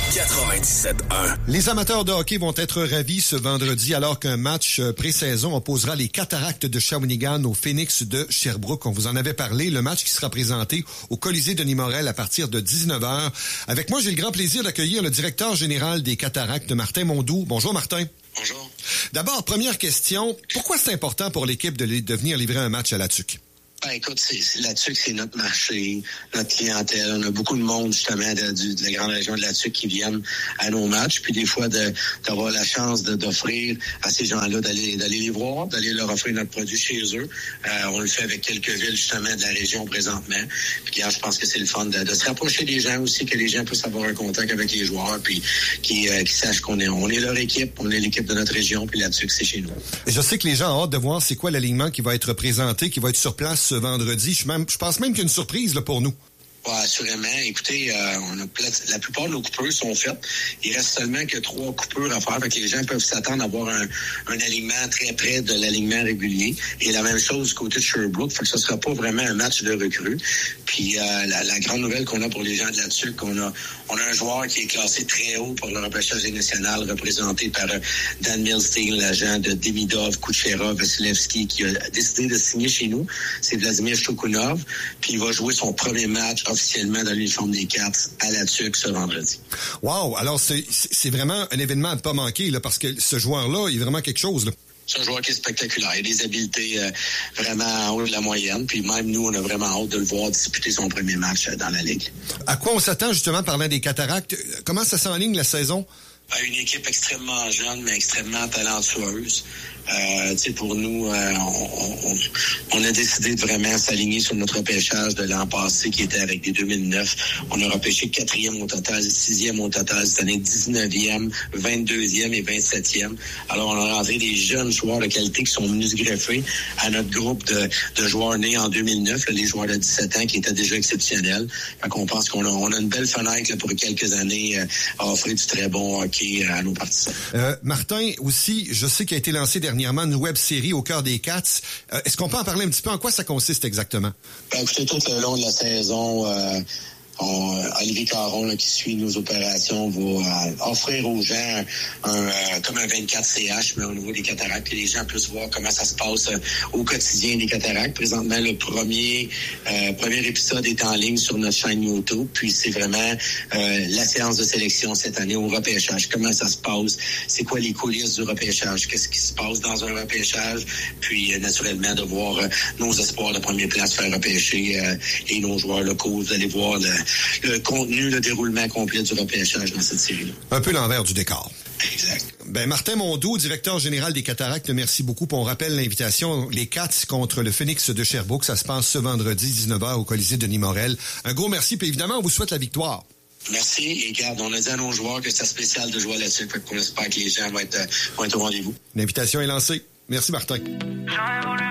97.1. Les amateurs de hockey vont être ravis ce vendredi alors qu'un match pré-saison opposera les Cataractes de Shawinigan au Phoenix de Sherbrooke. On vous en avait parlé. Le match qui sera présenté au Colisée Denis Morel à partir de 19h. Avec moi, j'ai le grand plaisir d'accueillir le directeur général des Cataractes, Martin Mondoux. Bonjour, Martin. Bonjour. D'abord, première question. Pourquoi c'est important pour l'équipe de venir livrer un match à la TUC? Ben, écoute, la TUC, c'est notre marché, notre clientèle. On a beaucoup de monde, justement, de la grande région de la TUC qui viennent à nos matchs. Puis des fois, d'avoir la chance d'offrir à ces gens-là d'aller les voir, d'aller leur offrir notre produit chez eux. On le fait avec quelques villes, justement, de la région présentement. Puis je pense que c'est le fun de se rapprocher des gens aussi, que les gens puissent avoir un contact avec les joueurs, puis qui sachent qu'on est leur équipe, on est l'équipe de notre région, puis la TUC, c'est chez nous. Je sais que les gens ont hâte de voir c'est quoi l'alignement qui va être présenté, qui va être sur place ce vendredi. Je pense même qu'il y a une surprise là, pour nous. Ouais, assurément. Écoutez, la plupart de nos coupeurs sont faites. Il reste seulement que 3 coupures à faire. Fait que les gens peuvent s'attendre à avoir un alignement très près de l'alignement régulier. Et la même chose du côté de Sherbrooke. Fait que ce sera pas vraiment un match de recrues. Puis la grande nouvelle qu'on a pour les gens de la TUC, on a un joueur qui est classé très haut pour le repêchage national, représenté par Dan Milstein, l'agent de Demidov, Kucherov, Vasilevski, qui a décidé de signer chez nous. C'est Vladimir Shokunov. Puis il va jouer son premier match officiellement dans l'uniforme des Cats à la TUC ce vendredi. Wow! Alors, c'est vraiment un événement à ne pas manquer, là, parce que ce joueur-là, il est vraiment quelque chose, là. C'est un joueur qui est spectaculaire. Il a des habiletés vraiment en haut de la moyenne. Puis même nous, on a vraiment hâte de le voir disputer son premier match dans la Ligue. À quoi on s'attend, justement, parlant des Cataractes? Comment ça s'enligne la saison? Une équipe extrêmement jeune, mais extrêmement talentueuse. Pour nous, on a décidé de vraiment s'aligner sur notre repêchage de l'an passé qui était avec des 2009. On a repêché 4e au total, 6e au total cette année, 19e, 22e et 27e. Alors, on a rentré des jeunes joueurs de qualité qui sont venus se greffer à notre groupe de joueurs nés en 2009, là, les joueurs de 17 ans qui étaient déjà exceptionnels. Fait qu'on pense qu'on a une belle fenêtre là, pour quelques années à offrir du très bon hockey à nos partisans. Martin, aussi, je sais qu'il a été lancé dernièrement une web-série au cœur des Cats. Est-ce qu'on peut en parler un petit peu? En quoi ça consiste exactement? Écoutez, tout le long de la saison, Olivier Caron, là, qui suit nos opérations, va offrir aux gens comme un 24 CH, mais au niveau des Cataractes, que les gens puissent voir comment ça se passe au quotidien des Cataractes. Présentement, le premier épisode est en ligne sur notre chaîne YouTube, puis c'est vraiment la séance de sélection cette année au repêchage. Comment ça se passe? C'est quoi les coulisses du repêchage? Qu'est-ce qui se passe dans un repêchage? Puis, naturellement, de voir nos espoirs de première place faire repêcher et nos joueurs locaux. Vous allez voir le contenu, le déroulement complet du repêchage dans cette série-là. Un peu l'envers du décor. Exact. Martin Mondoux, directeur général des Cataractes, merci beaucoup. On rappelle l'invitation, les Cats contre le Phoenix de Sherbrooke. Ça se passe ce vendredi, 19h, au Colisée Denis Morel. Un gros merci, puis évidemment, on vous souhaite la victoire. Merci. Et regarde, on a dit à nos joueurs que c'est spécial de jouer à la TUC. On espère que les gens vont être au rendez-vous. L'invitation est lancée. Merci, Martin.